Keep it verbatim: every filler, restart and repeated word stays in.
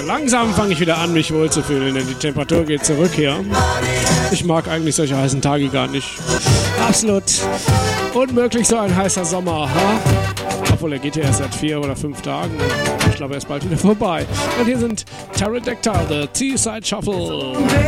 langsam fange ich wieder an, mich wohlzufühlen, denn die Temperatur geht zurück hier. Ich mag eigentlich solche heißen Tage gar nicht. Absolut unmöglich, so ein heißer Sommer. Ha? Obwohl, er geht ja erst seit vier oder fünf Tagen. Ich glaube, er ist bald wieder vorbei. Und hier sind Pterodactyl, The Teesside Shuffle.